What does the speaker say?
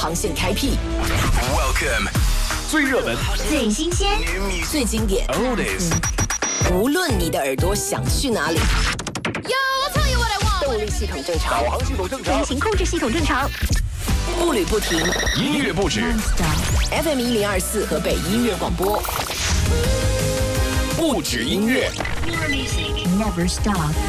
航线开辟。 Welcome， 最热门、 最新鲜、 最经典 Oldies， 无论你的耳朵想去哪里， Yo, I'll tell you what I want. 动力系统正常， 导航系统正常飞，行控制系统正常。 步履不停。 音乐不止， FM 1024河北音乐广播， 不止音乐。 Never stop.